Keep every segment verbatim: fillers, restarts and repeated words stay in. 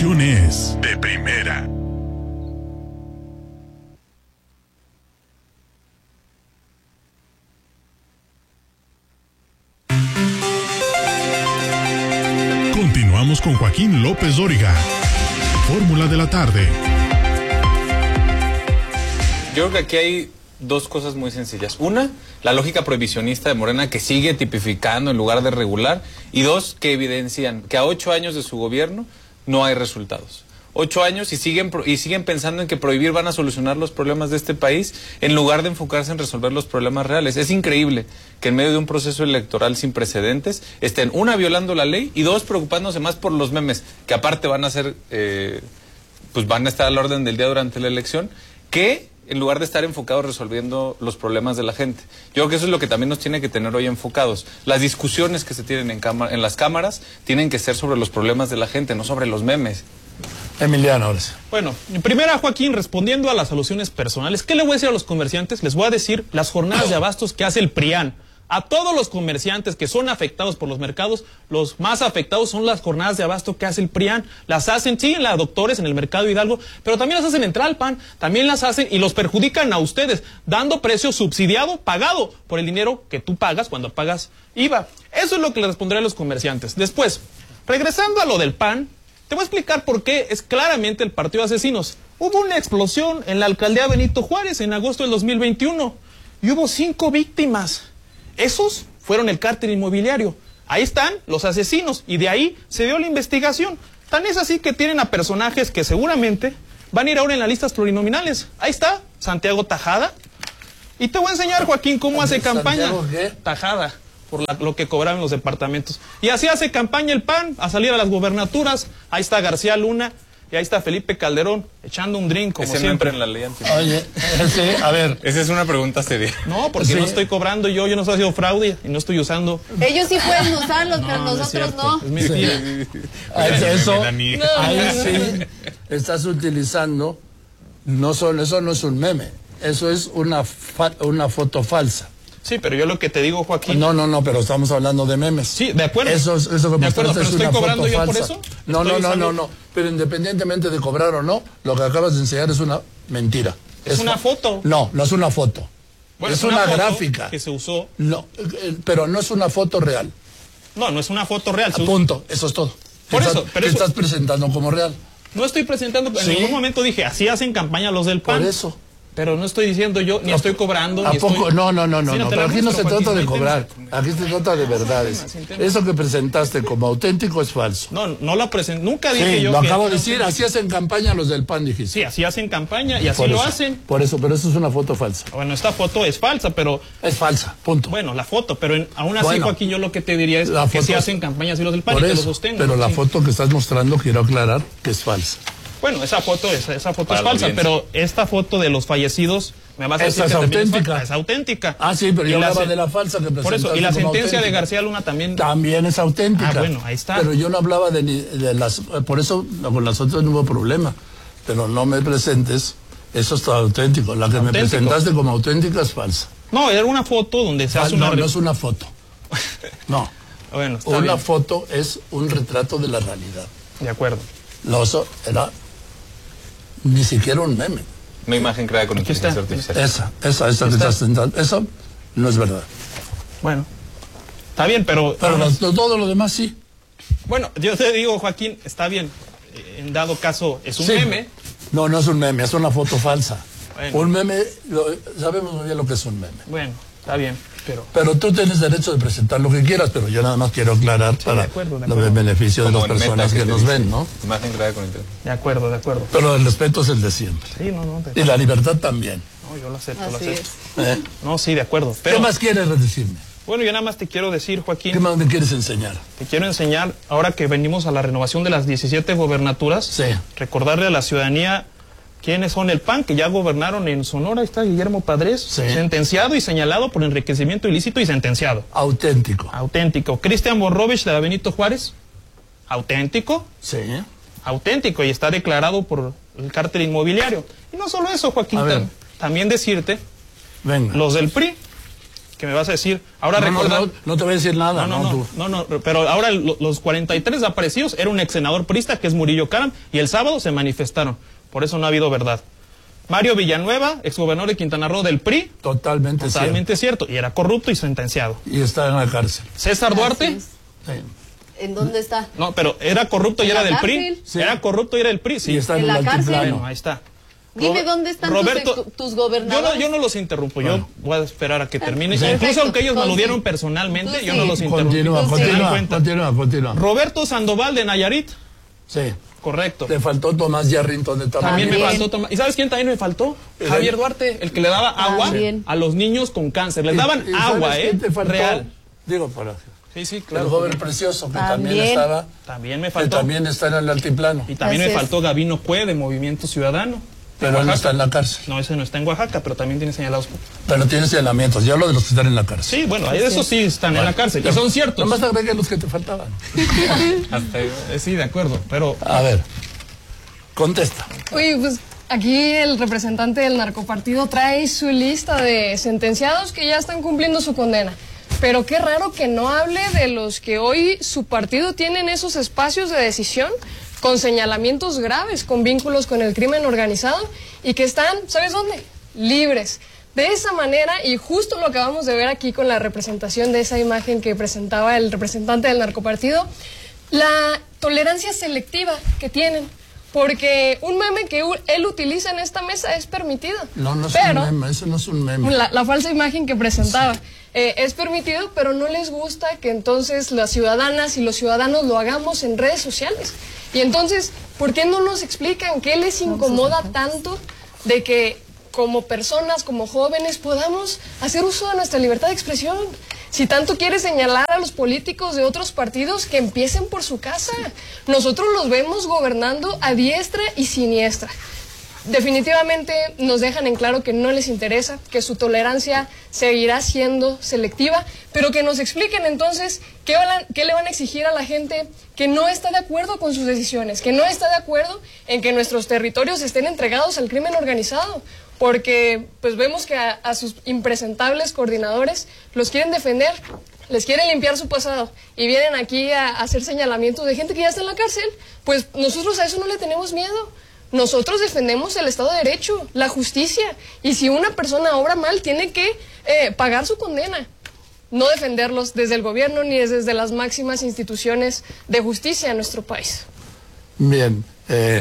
información es de primera. Continuamos con Joaquín López Dóriga. Fórmula de la tarde. Yo creo que aquí hay dos cosas muy sencillas. Una, la lógica prohibicionista de Morena, que sigue tipificando en lugar de regular. Y dos, que evidencian que a ocho años de su gobierno no hay resultados. Ocho años y siguen, y siguen pensando en que prohibir van a solucionar los problemas de este país en lugar de enfocarse en resolver los problemas reales. Es increíble que en medio de un proceso electoral sin precedentes estén, una, violando la ley y dos, preocupándose más por los memes, que aparte van a ser, eh, pues van a estar al orden del día durante la elección, que en lugar de estar enfocados resolviendo los problemas de la gente. Yo creo que eso es lo que también nos tiene que tener hoy enfocados. Las discusiones que se tienen en, cámara, en las cámaras tienen que ser sobre los problemas de la gente, no sobre los memes. Emiliano, ahora sí. Bueno, en primera, Joaquín, respondiendo a las alusiones personales, ¿qué le voy a decir a los comerciantes? Les voy a decir las jornadas de abastos que hace el PRIAN. A todos los comerciantes que son afectados por los mercados, los más afectados son las jornadas de abasto que hace el PRIAN. Las hacen, sí, en la Doctores, en el Mercado Hidalgo, pero también las hacen en Tlalpan, también las hacen y los perjudican a ustedes, dando precio subsidiado, pagado por el dinero que tú pagas cuando pagas I V A. Eso es lo que le responderé a los comerciantes. Después, regresando a lo del P A N, te voy a explicar por qué es claramente el partido de asesinos. Hubo una explosión en la alcaldía Benito Juárez en agosto del dos mil veintiuno y hubo cinco víctimas. Esos fueron el cártel inmobiliario. Ahí están los asesinos y de ahí se dio la investigación. Tan es así que tienen a personajes que seguramente van a ir ahora en las listas plurinominales. Ahí está Santiago Tajada. Y te voy a enseñar, Joaquín, cómo hace campaña. ¿Qué? Tajada, por la, lo que cobraban los departamentos. Y así hace campaña el P A N, a salir a las gubernaturas. Ahí está García Luna y ahí está Felipe Calderón, echando un drink como Ese siempre. en la ley anti- Oye, ese, a ver. Esa es una pregunta seria. No, porque Sí. no estoy cobrando yo, yo no estoy haciendo fraude y no estoy usando. Ellos sí pueden usarlos, pero No, no es nosotros cierto, no. Es mentira. Ah, eso, Dani. ahí sí estás utilizando, no solo, eso no es un meme, eso es una, fa- una foto falsa. Sí, pero yo lo que te digo, Joaquín. No, no, no, pero estamos hablando de memes. Sí, de acuerdo. Eso, es- eso que De acuerdo, mostraste pero es estoy una cobrando foto yo por falsa. eso. No, Estoy no, no, no, usando- no. Pero independientemente de cobrar o no, lo que acabas de enseñar es una mentira. Es una fa- foto. No, no es una foto. Bueno, es una, foto gráfica. que se usó. No, eh, pero no es una foto real. No, no es una foto real. A se usó- punto, eso es todo. Por Que eso, estás, pero que eso- estás presentando como real. No estoy presentando, en Sí. ningún momento dije, así hacen campaña los del P A Por N. eso. Pero no estoy diciendo yo, ni estoy cobrando, ¿A ni poco? estoy... No, no, no, no, Sí, no, te pero la aquí no se muestro, trata de Joaquín, cobrar, sin aquí se trata de verdades. sin tema. Eso que presentaste como auténtico es falso. No, no la presenté, nunca dije Sí, yo lo que- acabo de decir, así hacen campaña los del P A N, dijiste. Sí, así hacen campaña y así Por lo eso, hacen. Por eso, pero eso es una foto falsa. Bueno, esta foto es falsa, pero... Es falsa, punto. Bueno, la foto, pero en- aún así, Bueno, Joaquín, yo lo que te diría es la que foto- sí hacen campaña así los del P A N Por y te lo eso, sostengo. pero la Sí. foto que estás mostrando, quiero aclarar que es falsa. Bueno, esa foto es, esa foto Para es la falsa, audiencia. pero esta foto de los fallecidos, me vas a decir Esa es que también auténtica. falsa. Es auténtica. Ah, sí, pero Y yo la hablaba sen- de la falsa que Por eso, presentaste y la como sentencia de auténtica. García Luna también... También es auténtica. Ah, bueno, ahí está. Pero yo no hablaba de, ni- de las... Por eso con las otras no hubo problema. Pero no me presentes, eso está auténtico. La que me Auténtico. presentaste como auténtica es falsa. No, era una foto donde se Fal- hace una... no, re- no es una foto. No. Bueno, está Una bien. foto es un retrato de la realidad. De acuerdo. Lo otro era ni siquiera un meme. Una imagen creada con Aquí está. inteligencia artificial. Esa, esa, esa que está. estás sentando. Eso no es verdad. Bueno, está bien, pero... Pero lo- todo lo demás sí. Bueno, yo te digo, Joaquín, está bien. Eh, En dado caso, es un Sí. meme. No, no es un meme, es una foto falsa. Bueno. Un meme, lo- sabemos muy bien lo que es un meme. Bueno, está bien, pero... Pero tú tienes derecho de presentar lo que quieras, pero yo nada más quiero aclarar para de acuerdo, de lo acuerdo. del beneficio de Como las en personas Meta, que te nos dice, ven, ¿no? Imagen creada con inteligencia. De acuerdo, de acuerdo. Pero el respeto es el de siempre. Sí, no, no. de- Y la libertad también. No, yo lo acepto, lo Así acepto. es. ¿eh? No, sí, de acuerdo. Pero, ¿Qué más quieres decirme? bueno, yo nada más te quiero decir, ¿Qué Joaquín, más me quieres enseñar? te quiero enseñar, ahora que venimos a la renovación de las diecisiete gobernaturas, Sí. recordarle a la ciudadanía quiénes son el P A N, que ya gobernaron en Sonora. Ahí está Guillermo Padres, Sí. sentenciado y señalado por enriquecimiento ilícito y sentenciado. Auténtico. Auténtico. Cristian Borrovich de la Benito Juárez, auténtico, Sí. auténtico y está declarado por el cártel inmobiliario. Y no solo eso, Joaquín, A ver. tam- también decirte, Venga. los del P R I, que me vas a decir, ahora no, recordar... no, no, no te voy a decir nada. No, no, no, no, no, no, pero ahora lo, los cuarenta y tres desaparecidos era un ex senador priista que es Murillo Karam y el sábado se manifestaron, por eso no ha habido verdad. Mario Villanueva, exgobernador de Quintana Roo del P R I. Totalmente, totalmente cierto. cierto. Y era corrupto y sentenciado. Y está en la cárcel. César Duarte. Sí. ¿En dónde está? No, pero era corrupto y era del P R I. Sí. Era corrupto y era del P R I. Sí. Y está en, en, la el cárcel. altiplano. Bueno, ahí está. Dime dónde están Roberto, tus, ex, tus yo gobernadores. no, yo no los interrumpo, Bueno. yo voy a esperar a que termine. Perfecto. Incluso aunque ellos me Tú aludieron sí. personalmente, Tú yo sí. no los interrumpí. Continúa, Tú sí. ¿Se dan continúa, cuenta? continúa, continúa. Roberto Sandoval de Nayarit. Sí. Correcto. Te faltó Tomás Yarrington de Tamaulipas. También me También. faltó tomar. ¿Y sabes quién también me faltó? Javier Duarte, el que le daba agua También. a los niños con cáncer. Les daban ¿Y- y sabes agua, quién ¿eh? te faltó? Real. Digo, para Sí, sí, el claro. joven precioso que también, También. estaba, También me que faltó. también está en el altiplano, Y también Así me es. faltó Gabino Cue de Movimiento Ciudadano. pero él no Oaxaca. está en la cárcel. No, ese no está en Oaxaca, pero también tiene señalados. Pero tiene señalamientos. Yo hablo de los que están en la cárcel. Sí, bueno, esos sí están en la cárcel. Y son ciertos. Nomás agregué los que te faltaban. Hasta ahí, eh, sí, de acuerdo. Pero A ver, contesta. Oye, pues aquí el representante del narcopartido trae su lista de sentenciados que ya están cumpliendo su condena. Pero qué raro que no hable de los que hoy su partido tiene en esos espacios de decisión con señalamientos graves, con vínculos con el crimen organizado y que están, ¿sabes dónde? Libres. De esa manera, y justo lo acabamos de ver aquí con la representación de esa imagen que presentaba el representante del narcopartido, la tolerancia selectiva que tienen. Porque un meme que u- él utiliza en esta mesa es permitido. No, no es pero un meme, eso no es un meme. La, la falsa imagen que presentaba eh, es permitido, pero no les gusta que entonces las ciudadanas y los ciudadanos lo hagamos en redes sociales. Y entonces, ¿por qué no nos explican qué les incomoda tanto de que como personas, como jóvenes, podamos hacer uso de nuestra libertad de expresión? Si tanto quiere señalar a los políticos de otros partidos, que empiecen por su casa. Nosotros los vemos gobernando a diestra y siniestra. Definitivamente nos dejan en claro que no les interesa, que su tolerancia seguirá siendo selectiva, pero que nos expliquen entonces qué, van a- qué le van a exigir a la gente que no está de acuerdo con sus decisiones, que no está de acuerdo en que nuestros territorios estén entregados al crimen organizado, porque pues vemos que a, a sus impresentables coordinadores los quieren defender, les quieren limpiar su pasado y vienen aquí a, a hacer señalamientos de gente que ya está en la cárcel. Pues nosotros a eso no le tenemos miedo. Nosotros defendemos el Estado de Derecho, la justicia, y si una persona obra mal, tiene que eh, pagar su condena. No defenderlos desde el gobierno ni desde las máximas instituciones de justicia en nuestro país. Bien, eh,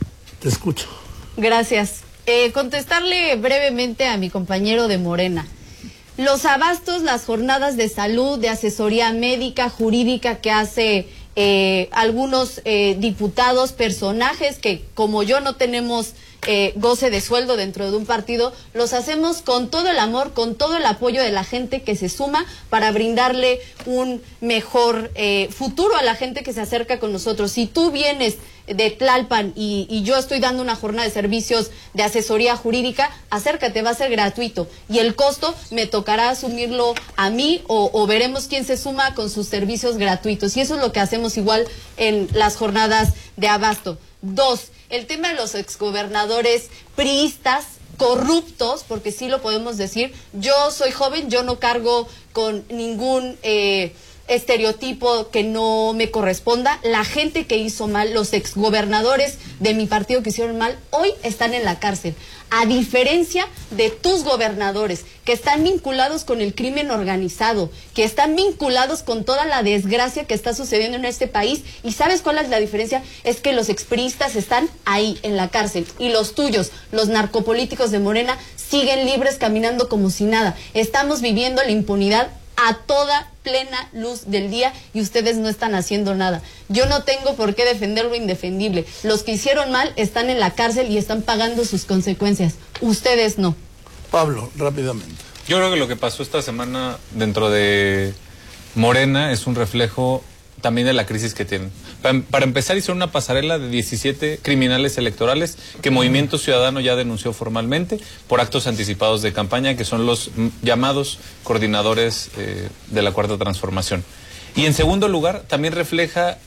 te escucho. Gracias. Eh, contestarle brevemente a mi compañero de Morena. Los abastos, las jornadas de salud, de asesoría médica, jurídica que hace eh, algunos eh, diputados, personajes que como yo no tenemos eh, goce de sueldo dentro de un partido, los hacemos con todo el amor, con todo el apoyo de la gente que se suma para brindarle un mejor eh, futuro a la gente que se acerca con nosotros. Si tú vienes de Tlalpan y, y yo estoy dando una jornada de servicios de asesoría jurídica, acércate, va a ser gratuito y el costo me tocará asumirlo a mí o, o veremos quién se suma con sus servicios gratuitos, y eso es lo que hacemos igual en las jornadas de abasto. Dos, el tema de los exgobernadores priistas corruptos, porque sí lo podemos decir. Yo soy joven, yo no cargo con ningún eh, estereotipo que no me corresponda. La gente que hizo mal, los exgobernadores de mi partido que hicieron mal, hoy están en la cárcel. A diferencia de tus gobernadores, que están vinculados con el crimen organizado, que están vinculados con toda la desgracia que está sucediendo en este país. ¿Y sabes cuál es la diferencia? Es que los expriistas están ahí, en la cárcel, y los tuyos, los narcopolíticos de Morena, siguen libres caminando como si nada. Estamos viviendo la impunidad a toda plena luz del día y ustedes no están haciendo nada. Yo no tengo por qué defender lo indefendible. Los que hicieron mal están en la cárcel y están pagando sus consecuencias. Ustedes no. Pablo, rápidamente. Yo creo que lo que pasó esta semana dentro de Morena es un reflejo también de la crisis que tienen. Para, para empezar, hicieron una pasarela de diecisiete criminales electorales que Movimiento Ciudadano ya denunció formalmente por actos anticipados de campaña, que son los mm, llamados coordinadores eh, de la Cuarta Transformación. Y en segundo lugar, también refleja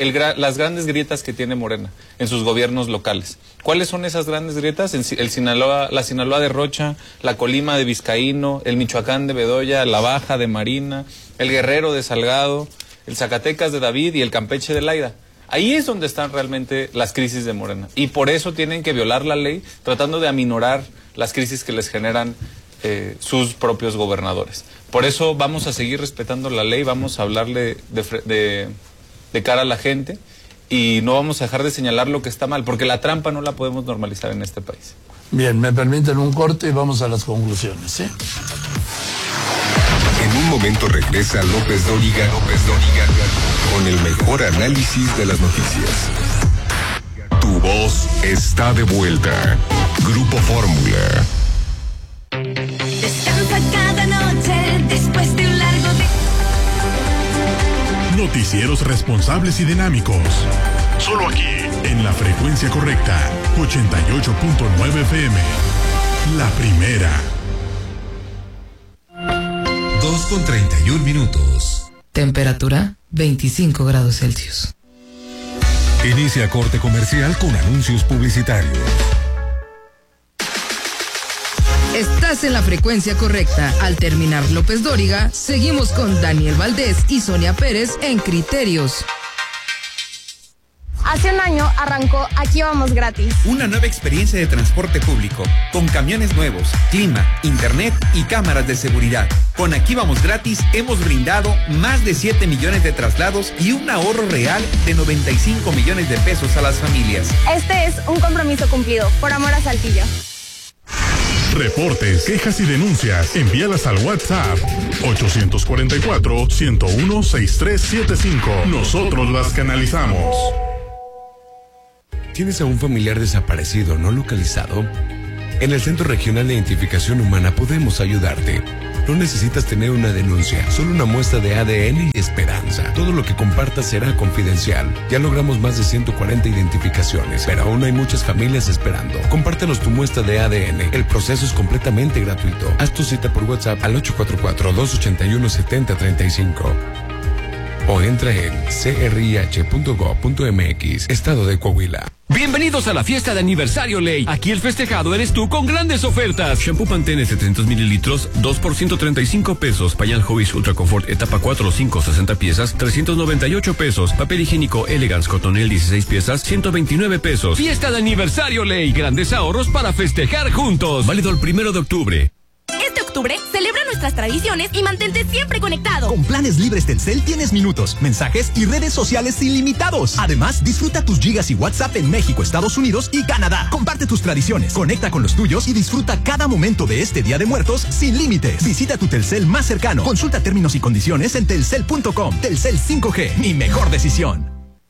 el gra las grandes grietas que tiene Morena en sus gobiernos locales. ¿Cuáles son esas grandes grietas? El, el Sinaloa, la Sinaloa de Rocha, la Colima de Vizcaíno, el Michoacán de Bedoya, la Baja de Marina, el Guerrero de Salgado, el Zacatecas de David y el Campeche de Laida. Ahí es donde están realmente las crisis de Morena. Y por eso tienen que violar la ley, tratando de aminorar las crisis que les generan eh, sus propios gobernadores. Por eso vamos a seguir respetando la ley, vamos a hablarle de, de, de cara a la gente y no vamos a dejar de señalar lo que está mal, porque la trampa no la podemos normalizar en este país. Bien, me permiten un corte y vamos a las conclusiones, ¿sí? En un momento regresa López Dóriga, López Dóriga, con el mejor análisis de las noticias. Tu voz está de vuelta. Grupo Fórmula. Descansa cada noche después de un largo día. Noticieros responsables y dinámicos. Solo aquí, en la frecuencia correcta, ochenta y ocho punto nueve F M. La primera. dos con treinta y un minutos. Temperatura veinticinco grados Celsius. Inicia corte comercial con anuncios publicitarios. Estás en la frecuencia correcta. Al terminar López Dóriga, seguimos con Daniel Valdés y Sonia Pérez en Criterios. Hace un año arrancó Aquí Vamos Gratis. Una nueva experiencia de transporte público, con camiones nuevos, clima, internet y cámaras de seguridad. Con Aquí Vamos Gratis hemos brindado más de siete millones de traslados y un ahorro real de noventa y cinco millones de pesos a las familias. Este es un compromiso cumplido, por amor a Saltillo. Reportes, quejas y denuncias, envíalas al WhatsApp ochocientos cuarenta y cuatro, ciento uno, sesenta y tres setenta y cinco. Nosotros las canalizamos. ¿Tienes a un familiar desaparecido no localizado? En el Centro Regional de Identificación Humana podemos ayudarte. No necesitas tener una denuncia, solo una muestra de A D N y esperanza. Todo lo que compartas será confidencial. Ya logramos más de ciento cuarenta identificaciones, pero aún hay muchas familias esperando. Compártenos tu muestra de A D N. El proceso es completamente gratuito. Haz tu cita por WhatsApp al ocho cuatro cuatro, dos ocho uno, siete cero tres cinco. O entra en c r i h punto gov punto m x, Estado de Coahuila. Bienvenidos a la fiesta de aniversario Ley. Aquí el festejado eres tú con grandes ofertas. Shampoo Pantene setecientos mililitros, dos por ciento treinta y cinco pesos. Pañal Hobbies Ultra Confort etapa cuatro o cinco, sesenta piezas, trescientos noventa y ocho pesos. Papel higiénico Elegance Cotonel dieciséis piezas, ciento veintinueve pesos. Fiesta de aniversario Ley. Grandes ahorros para festejar juntos. Válido el primero de octubre. Este octubre, celebra nuestras tradiciones y mantente siempre conectado. Con planes libres Telcel tienes minutos, mensajes y redes sociales ilimitados. Además, disfruta tus gigas y WhatsApp en México, Estados Unidos y Canadá. Comparte tus tradiciones, conecta con los tuyos y disfruta cada momento de este Día de Muertos sin límites. Visita tu Telcel más cercano. Consulta términos y condiciones en telcel punto com. Telcel cinco G, mi mejor decisión.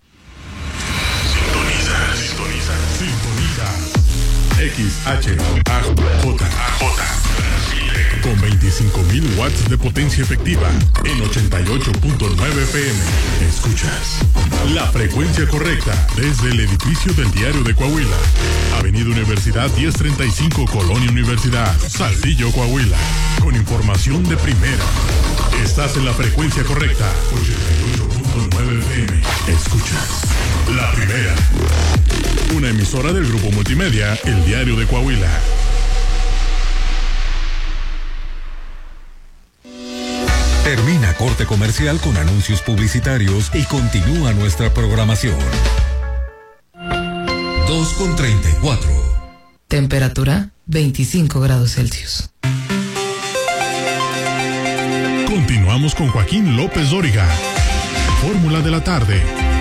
Sintoniza, sintoniza, sintoniza. X H A J con veinticinco mil watts de potencia efectiva en ochenta y ocho punto nueve F M. Escuchas la frecuencia correcta desde el edificio del Diario de Coahuila. Avenida Universidad diez treinta y cinco, Colonia Universidad, Saltillo, Coahuila. Con información de primera. Estás en la frecuencia correcta. ochenta y ocho punto nueve F M. Escuchas la primera. Una emisora del grupo multimedia El Diario de Coahuila. Termina corte comercial con anuncios publicitarios y continúa nuestra programación. dos con treinta y cuatro. Temperatura veinticinco grados Celsius. Continuamos con Joaquín López Dóriga. Fórmula de la tarde.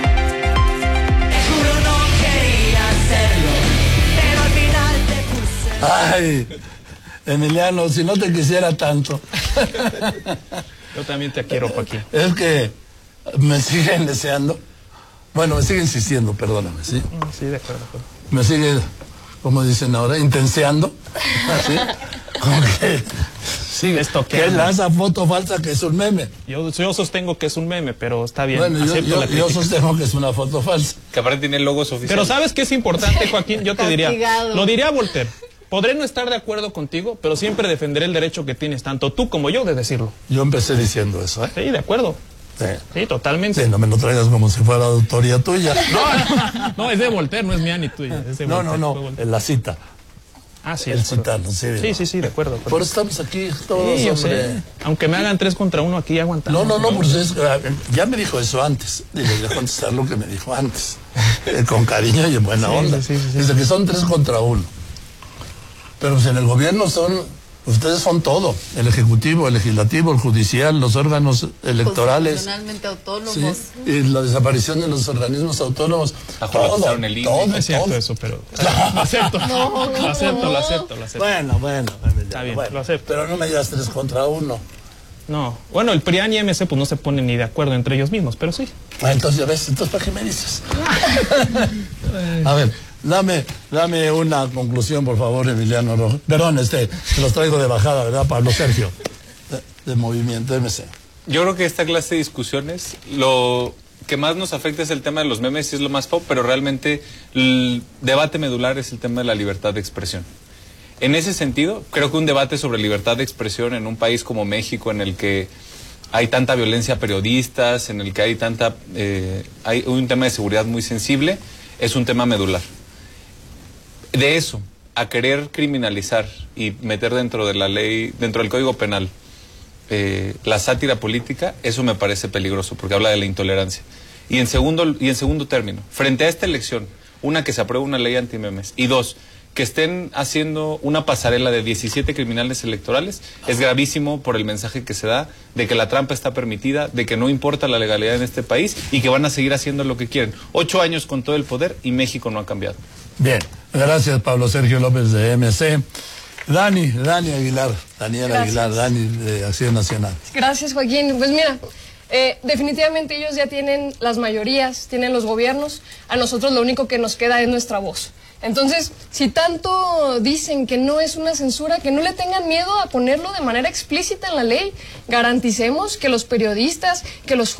Juro no quería hacerlo, pero al final te puse. Ay, Emiliano, si no te quisiera tanto. Yo también te quiero, Joaquín. Es que me siguen deseando. Bueno, me siguen insistiendo, perdóname, ¿sí? Sí, de acuerdo. Me sigue, como dicen ahora, intenseando. ¿Sí? Como que sigue. Que es esa foto falsa que es un meme. Yo, yo sostengo que es un meme, pero está bien. Bueno, yo, yo, yo sostengo que es una foto falsa. Que aparte tiene logos oficiales. Pero ¿sabes qué es importante, Joaquín? Yo te diría, Castigado. lo diría Voltaire. Podré no estar de acuerdo contigo, pero siempre defenderé el derecho que tienes tanto tú como yo de decirlo. Yo empecé diciendo eso, ¿eh? Sí, de acuerdo. Sí, sí totalmente. Sí, no me lo traigas como si fuera autoría tuya. No, no, es de Voltaire, no es mía ni tuya. Es de no, Voltaire, no, no, en la cita. Ah, sí. El citarlo, sí. Sí, sí, sí, de acuerdo. De acuerdo. Por eso estamos aquí todos, sí, yo hombre. sé. Aunque me hagan tres contra uno, aquí aguantamos. No, no, no, pues es, ya me dijo eso antes. Y le voy a contestar lo que me dijo antes. Eh, con cariño y en buena sí, onda. Sí, sí, sí, Dice que son tres contra uno. Pero pues en el gobierno son... Ustedes son todo, el ejecutivo, el legislativo, el judicial, los órganos electorales. Constitucionalmente autónomos. Sí, y la desaparición de los organismos autónomos. Todo, el I N E. todo, es cierto todo. eso, pero lo acepto. No, lo acepto, no. lo acepto, lo acepto. Bueno, bueno, Está bien, bueno, lo acepto. Pero no me digas tres contra uno. No, bueno, el P R I A N y M C pues no se ponen ni de acuerdo entre ellos mismos, pero sí. Ah, entonces ya ves, entonces ¿para qué me dices? A ver, dame, dame una conclusión, por favor, Emiliano Rojo. Perdón, este, te los traigo de bajada, ¿verdad, Pablo Sergio? De, de Movimiento M C. Yo creo que esta clase de discusiones, lo que más nos afecta es el tema de los memes y es lo más pop, pero realmente el debate medular es el tema de la libertad de expresión. En ese sentido, creo que un debate sobre libertad de expresión en un país como México, en el que hay tanta violencia a periodistas, en el que hay tanta eh, hay un tema de seguridad muy sensible, es un tema medular. De eso a querer criminalizar y meter dentro de la ley, dentro del Código Penal, eh, la sátira política, eso me parece peligroso porque habla de la intolerancia. Y en segundo y en segundo término, frente a esta elección, una, que se apruebe una ley anti-memes, y dos, que estén haciendo una pasarela de diecisiete criminales electorales, es gravísimo por el mensaje que se da de que la trampa está permitida, de que no importa la legalidad en este país y que van a seguir haciendo lo que quieren. Ocho años con todo el poder y México no ha cambiado. Bien, gracias Pablo Sergio López de M C. Dani, Dani Aguilar, Daniela Gracias. Aguilar, Dani de Acción Nacional. Gracias, Joaquín. Pues mira, eh, definitivamente ellos ya tienen las mayorías, tienen los gobiernos. A nosotros lo único que nos queda es nuestra voz. Entonces, si tanto dicen que no es una censura, que no le tengan miedo a ponerlo de manera explícita en la ley. Garanticemos que los periodistas, que los